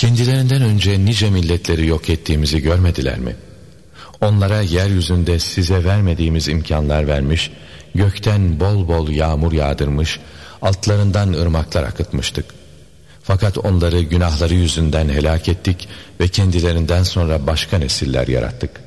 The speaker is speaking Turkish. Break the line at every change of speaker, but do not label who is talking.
Kendilerinden önce nice milletleri yok ettiğimizi görmediler mi? Onlara yeryüzünde size vermediğimiz imkanlar vermiş, gökten bol bol yağmur yağdırmış, altlarından ırmaklar akıtmıştık. Fakat onları günahları yüzünden helak ettik ve kendilerinden sonra başka nesiller yarattık.